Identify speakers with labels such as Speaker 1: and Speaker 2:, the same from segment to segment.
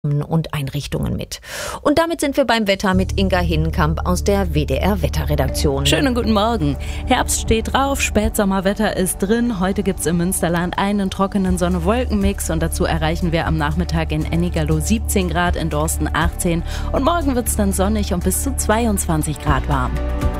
Speaker 1: und Einrichtungen mit. Und damit sind wir beim Wetter mit Inga Hinnenkamp aus der WDR-Wetterredaktion.
Speaker 2: Schönen guten Morgen. Herbst steht drauf, Spätsommerwetter ist drin. Heute gibt's im Münsterland einen trockenen Sonne-Wolken-Mix und dazu erreichen wir am Nachmittag in Ennigerloh 17 Grad, in Dorsten 18 und morgen wird's dann sonnig und bis zu 22 Grad warm.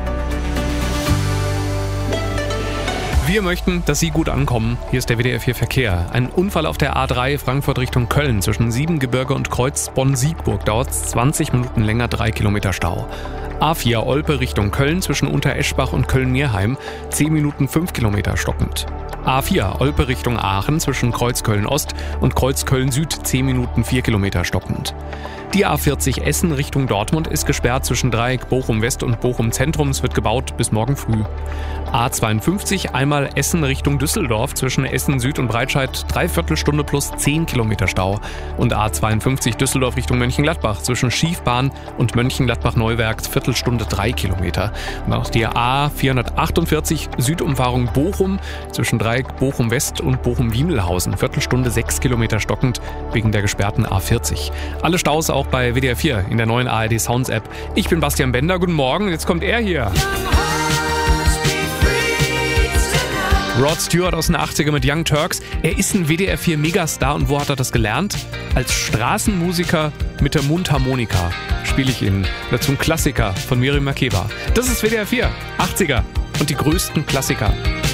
Speaker 3: Wir möchten, dass Sie gut ankommen. Hier ist der WDR 4 Verkehr. Ein Unfall auf der A3 Frankfurt Richtung Köln zwischen Siebengebirge und Kreuz Bonn-Siegburg dauert 20 Minuten länger, 3 Kilometer Stau. A4 Olpe Richtung Köln zwischen Untereschbach und Köln-Nierheim 10 Minuten 5 Kilometer stockend. A4 Olpe Richtung Aachen zwischen Kreuz Köln-Ost und Kreuz Köln-Süd 10 Minuten 4 Kilometer stockend. Die A40 Essen Richtung Dortmund ist gesperrt zwischen Dreieck Bochum-West und Bochum-Zentrum. Es wird gebaut bis morgen früh. A52 einmal Essen Richtung Düsseldorf zwischen Essen Süd und Breitscheid 3/4 Stunde plus 10 Kilometer Stau. Und A52 Düsseldorf Richtung Mönchengladbach zwischen Schiefbahn und Mönchengladbach-Neuwerk Viertelstunde 3 Kilometer. Und auch die A448 Südumfahrung Bochum zwischen Dreieck Bochum-West und Bochum-Wiemelhausen Viertelstunde 6 Kilometer stockend wegen der gesperrten A40. Alle Staus auch bei WDR 4 in der neuen ARD Sounds App. Ich bin Bastian Bender, guten Morgen, jetzt kommt er hier. Rod Stewart aus den 80ern mit Young Turks. Er ist ein WDR 4 Megastar und wo hat er das gelernt? Als Straßenmusiker mit der Mundharmonika spiele ich Ihnen. Dazu ein Klassiker von Miriam Makeba. Das ist WDR 4, 80er und die größten Klassiker.